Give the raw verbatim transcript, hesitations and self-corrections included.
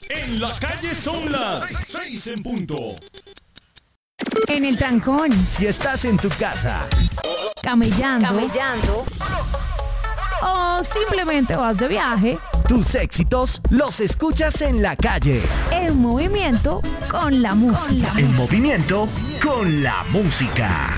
En la calle son las seis en punto. En el trancón, Si estás en tu casa, camellando, Camellando. o simplemente vas de viaje, tus éxitos los escuchas en la calle. en movimiento con la música. En movimiento con la música.